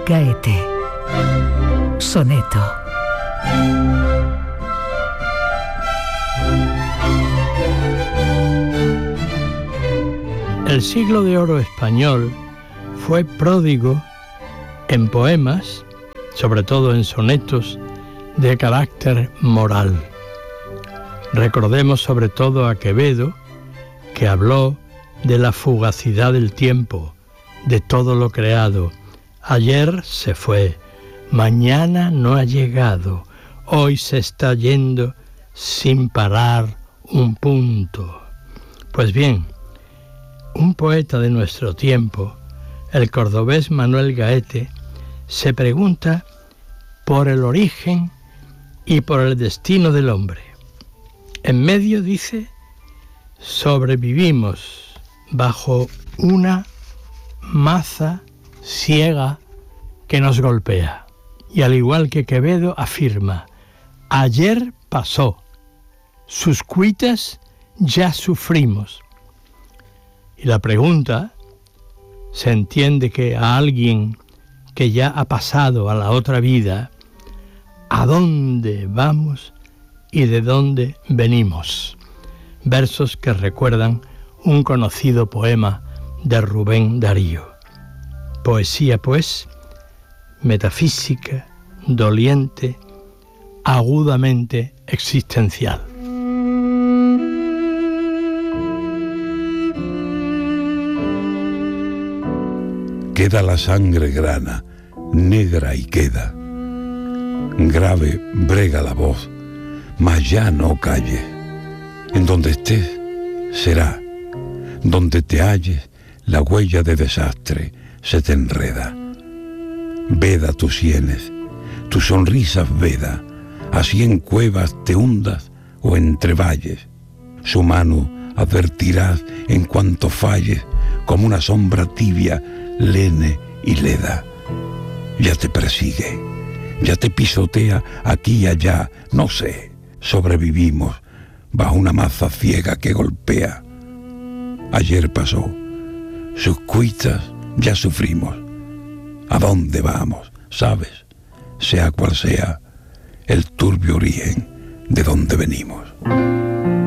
Gaete. Soneto. El siglo de oro español fue pródigo en poemas, sobre todo en sonetos, de carácter moral. Recordemos sobre todo a Quevedo, que habló de la fugacidad del tiempo, de todo lo creado. Ayer se fue, mañana no ha llegado, hoy se está yendo sin parar un punto. Pues bien, un poeta de nuestro tiempo, el cordobés Manuel Gaete, se pregunta por el origen y por el destino del hombre. En medio dice: sobrevivimos bajo una maza ciega que nos golpea. Y al igual que Quevedo afirma: ayer pasó, sus cuitas ya sufrimos. Y la pregunta, se entiende que a alguien que ya ha pasado a la otra vida, ¿a dónde vamos y de dónde venimos? Versos que recuerdan un conocido poema de Rubén Darío. Poesía, pues, metafísica, doliente, agudamente existencial. Queda la sangre grana, negra y queda. Grave brega la voz, mas ya no calles. En donde estés, será. Donde te halles, la huella de desastre se te enreda. Veda tus sienes, tus sonrisas veda, así en cuevas te hundas o entre valles. Su mano advertirás en cuanto falles, como una sombra tibia, lene y leda. Ya te persigue, ya te pisotea aquí y allá, no sé, sobrevivimos bajo una maza ciega que golpea. Ayer pasó, sus cuitas ya sufrimos. ¿A dónde vamos? ¿Sabes? Sea cual sea el turbio origen de donde venimos.